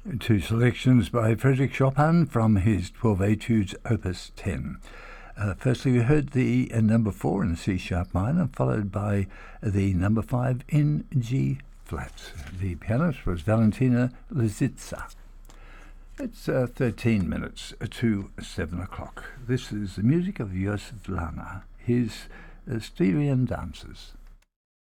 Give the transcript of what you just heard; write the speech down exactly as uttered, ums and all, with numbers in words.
Two selections by Frédéric Chopin from his twelve Etudes Opus ten. Uh, firstly, we heard the uh, number four in C sharp minor, followed by the number five in G flat. The pianist was Valentina Lisitsa. It's uh, thirteen minutes to seven o'clock. This is the music of Joseph Lana, his uh, Styrian dances.